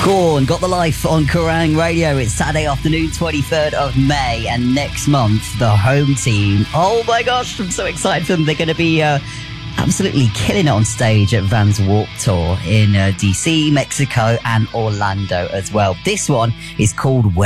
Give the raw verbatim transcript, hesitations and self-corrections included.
Korn got the life on Kerrang Radio. It's Saturday afternoon, twenty-third of May, and next month, the home team. Oh my gosh, I'm so excited for them. They're going to be uh, absolutely killing it on stage at Vans Warped Tour in uh, D C, Mexico, and Orlando as well. This one is called